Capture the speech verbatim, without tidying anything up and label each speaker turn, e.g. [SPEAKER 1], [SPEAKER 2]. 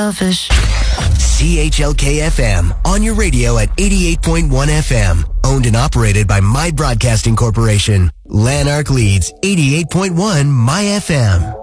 [SPEAKER 1] selfish.
[SPEAKER 2] C H L K F M, on your radio at eighty-eight point one F M. Owned and operated by My Broadcasting Corporation. Lanark leads eighty-eight point one My F M.